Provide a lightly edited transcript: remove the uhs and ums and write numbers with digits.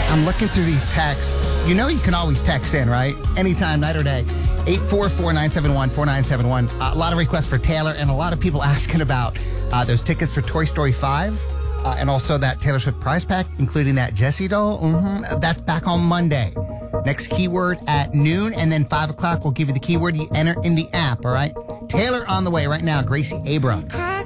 I'm looking through these texts. You know you can always text in, right? Anytime, night or day. 844-971-4971. A lot of requests for Taylor and a lot of people asking about those tickets for Toy Story 5 and also that Taylor Swift prize pack, including that Jessie doll. That's back on Monday. Next keyword at noon, and then 5 o'clock we'll give you the keyword. You enter in the app, all right? Taylor on the way right now, Gracie Abrams.